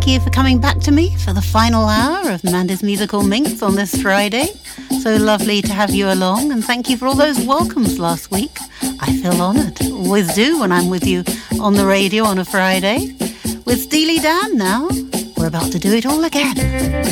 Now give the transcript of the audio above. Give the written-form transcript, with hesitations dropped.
thank you for coming back to me for the final hour of Mandy's Musical Minx on this Friday. So lovely to have you along, and thank you for all those welcomes last week. I feel honoured. Always do when I'm with you on the radio on a Friday. With Steely Dan now, we're about to do it all again.